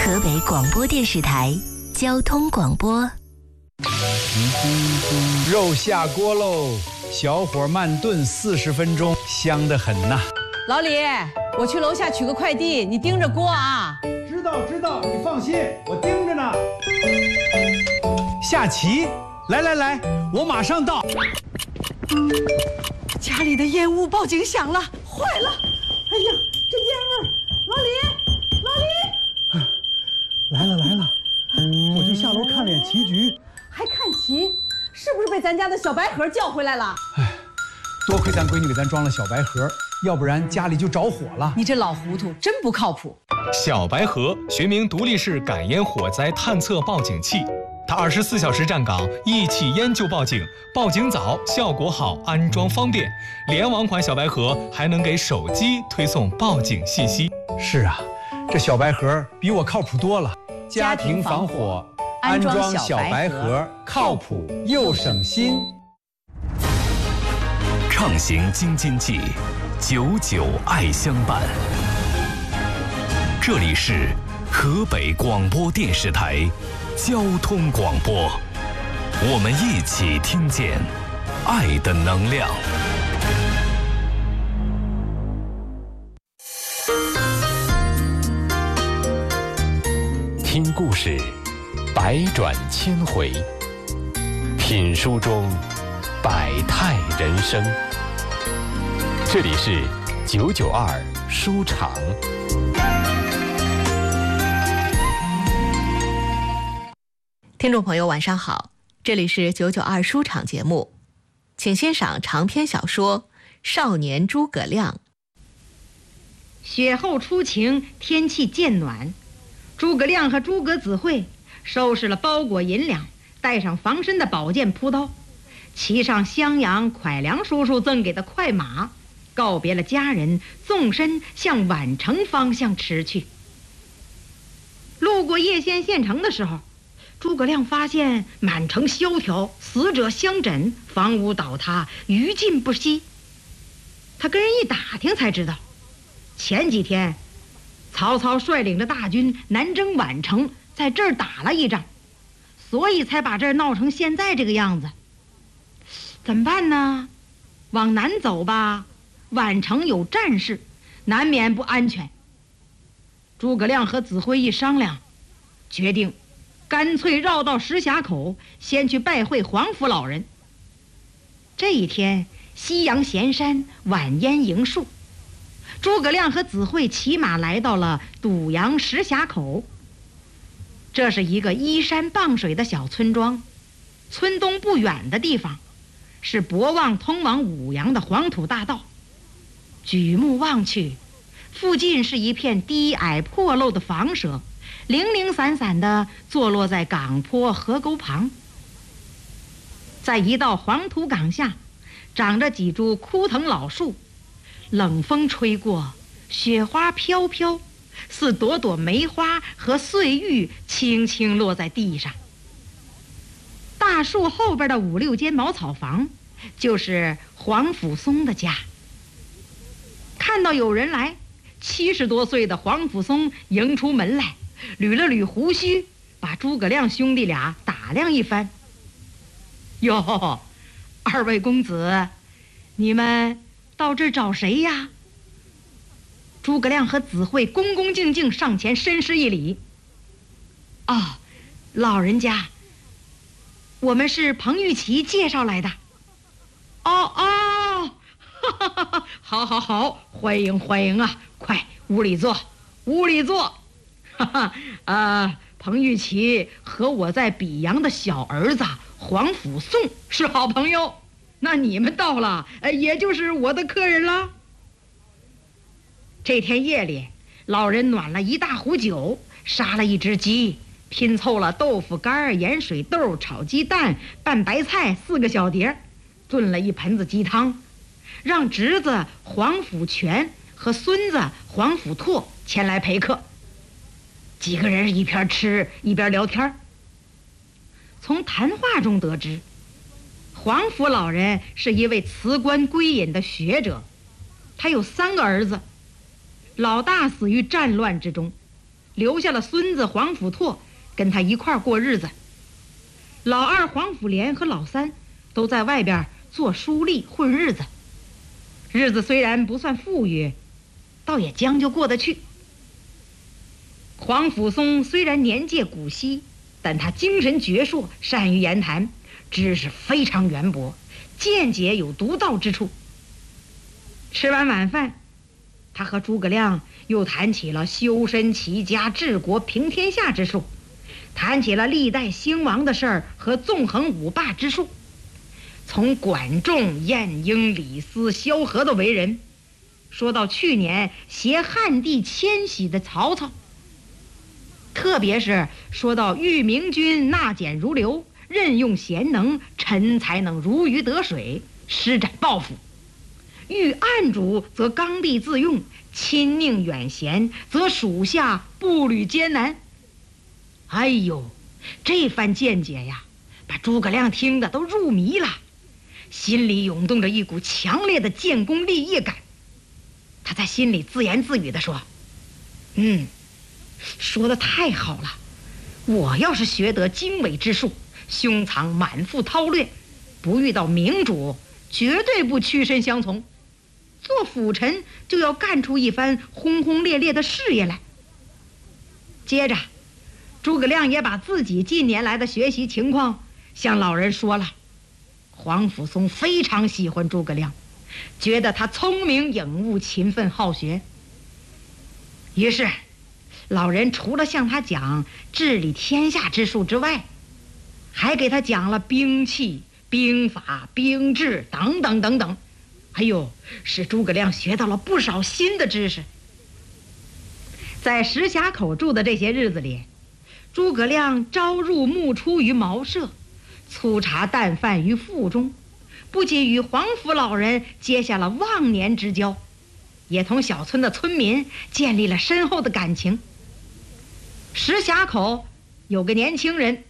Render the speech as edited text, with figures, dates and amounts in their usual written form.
河北广播电视台交通广播。 肉下锅喽，小火慢炖40分钟，香得很呐。 老李，我去楼下取个快递，你盯着锅啊。 知道，你放心，我盯着呢。下棋，来，我马上到。 家里的烟雾报警响了，坏了！哎呀，这烟味儿！老李， 来了，我就下楼看脸棋局。 还看棋？是不是被咱家的小白盒叫回来了？ 哎，多亏咱闺女给咱装了小白盒，要不然家里就着火了。 你这老糊涂，真不靠谱。 小白盒学名独立式感烟火灾探测报警器，它24小时站岗，一起烟就报警，报警早，效果好，安装方便。联网款小白盒还能给手机推送报警信息。 是啊，这小白盒比我靠谱多了。家庭防火，安装小白盒，靠谱又省心。 畅行京津冀，久久爱相伴。这里是河北广播电视台交通广播，我们一起听见爱的能量。听故事，百转千回；品书中，百态人生。这里是992书场。 听众朋友晚上好，这里是992书场节目，请欣赏长篇小说《少年诸葛亮》。 雪后初晴，天气渐暖，诸葛亮和诸葛子惠收拾了包裹银两，带上防身的宝剑朴刀，骑上襄阳蒯良叔叔赠给的快马，告别了家人，纵身向宛城方向驰去。路过叶县县城的时候，诸葛亮发现满城萧条，死者相枕，房屋倒塌，余烬不息。他跟人一打听才知道，前几天曹操率领着大军南征宛城，在这儿打了一仗，所以才把这儿闹成现在这个样子。怎么办呢？往南走吧，宛城有战事，难免不安全。诸葛亮和子惠一商量，决定干脆绕到石峡口，先去拜会皇甫老人。这一天，夕阳闲山，晚烟迎树。诸葛亮和子惠骑马来到了堵阳石峡口。这是一个依山傍水的小村庄，村东不远的地方是博望通往武阳的黄土大道。举目望去，附近是一片低矮破漏的房舍，零零散散地坐落在港坡河沟旁。在一道黄土岗下，长着几株枯藤老树，冷风吹过，雪花飘飘，似朵朵梅花和碎玉轻轻落在地上。大树后边的5、6间茅草房，就是黄甫松的家。看到有人来，70多岁的黄甫松迎出门来，捋了捋胡须，把诸葛亮兄弟俩打量一番。哟，二位公子，你们到这儿找谁呀？诸葛亮和子惠恭恭敬敬上前深施一礼。哦，老人家，我们是彭玉琪介绍来的。哦，好，欢迎啊！快屋里坐。彭玉琪和我在比阳的小儿子黄甫颂是好朋友，那你们到了，也就是我的客人了。这天夜里，老人暖了一大壶酒，杀了一只鸡，拼凑了豆腐干、盐水豆、炒鸡蛋、拌白菜4个小碟，炖了一盆子鸡汤，让侄子黄甫全和孙子黄甫拓前来陪客。几个人一边吃一边聊天。从谈话中得知，黄甫老人是一位辞官归隐的学者，他有3个儿子，老大死于战乱之中， 留下了孙子黄甫拓跟他一块儿过日子。老二黄甫廉和老三都在外边做书吏混日子，日子虽然不算富裕，倒也将就过得去。黄甫松虽然年届古稀，但他精神矍铄，善于言谈，知识非常渊博，见解有独到之处。吃完晚饭，他和诸葛亮又谈起了修身齐家治国平天下之术，谈起了历代兴亡的事儿和纵横五霸之术，从管仲、晏婴、李斯、萧何的为人，说到去年挟汉地迁徙的曹操，特别是说到豫明军纳谏如流，任用贤能，臣才能如鱼得水，施展抱负；遇暗主则刚愎自用，亲佞远贤则属下步履艰难。哎呦，这番见解呀，把诸葛亮听得都入迷了，心里涌动着一股强烈的建功立业感。他在心里自言自语地说：说得太好了，我要是学得经纬之术，胸藏满腹韬略，不遇到明主，绝对不屈身相从，做辅臣就要干出一番轰轰烈烈的事业来。接着诸葛亮也把自己近年来的学习情况向老人说了。黄甫松非常喜欢诸葛亮，觉得他聪明颖悟，勤奋好学。于是老人除了向他讲治理天下之术之外，还给他讲了兵器、兵法、兵制等等等等。哎呦，使诸葛亮学到了不少新的知识。在石匣口住的这些日子里，诸葛亮朝入暮出于茅舍，粗茶淡饭于腹中，不仅与黄甫老人结下了忘年之交，也同小村的村民建立了深厚的感情。石匣口有个年轻人